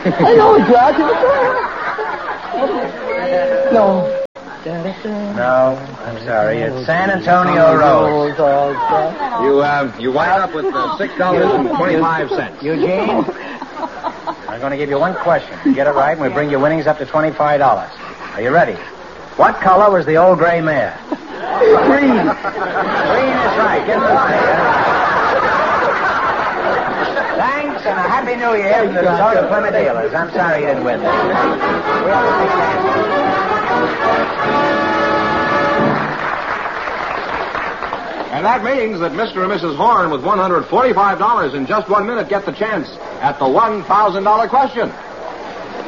I know, George. No. No, I'm sorry. It's San Antonio Rose. You wind up with $6.25. Eugene, I'm going to give you one question. You get it right, and we bring your winnings up to $25. Are you ready? What color was the old gray mare? Green. Green is right. Get the money. Thanks, and a Happy New Year from the Soda Plymouth dealers. I'm sorry you didn't win this. We have to take chances. And that means that Mr. and Mrs. Horn with $145 in just 1 minute get the chance at the $1,000 question.